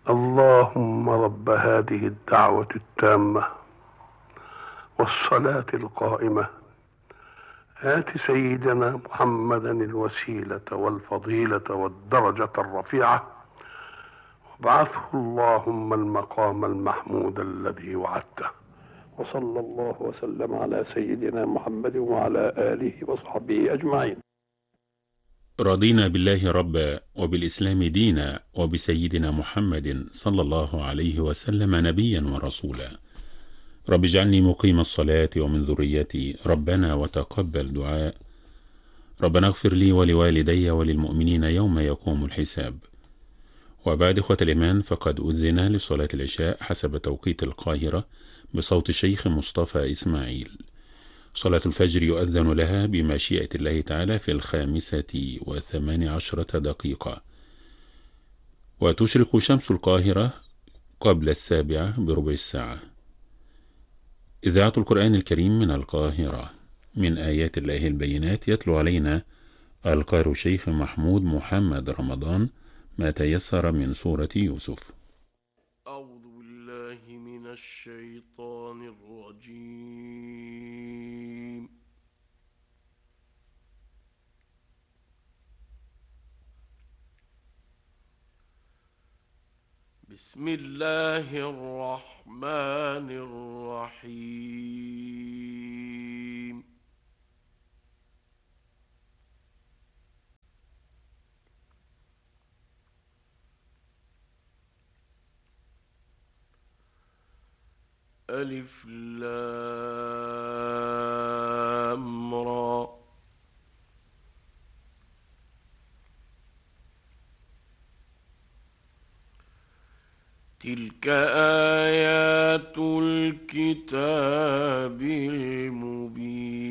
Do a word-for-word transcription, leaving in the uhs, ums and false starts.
اللهم رب هذه الدعوة التامة والصلاة القائمة آت سيدنا محمدا الوسيلة والفضيلة والدرجة الرفيعة وابعثه اللهم المقام المحمود الذي وعدته. وصلى الله وسلم على سيدنا محمد وعلى آله وصحبه أجمعين. رضينا بالله ربا وبالإسلام دينا وبسيدنا محمد صلى الله عليه وسلم نبيا ورسولا. رب اجعلني مقيم الصلاة ومن ذريتي ربنا وتقبل دعاء. ربنا اغفر لي ولوالدي وللمؤمنين يوم يقوم الحساب. وبعد إخوة الإيمان، فقد أذن لصلاة العشاء حسب توقيت القاهرة بصوت الشيخ مصطفى إسماعيل. صلاة الفجر يؤذن لها بمشيئة الله تعالى في الخامسة وثمان عشرة دقيقة، وتشرق شمس القاهرة قبل السابعة بربع الساعة. إذاعة القرآن الكريم من القاهرة، من آيات الله البينات. يتلو علينا القارئ الشيخ محمود محمد رمضان ما تيسر من سورة يوسف. أعوذ بالله من الشيطان الرجيم. بسم الله الرحمن الرحيم. ألف لام را. تلك آيات الكتاب المبين.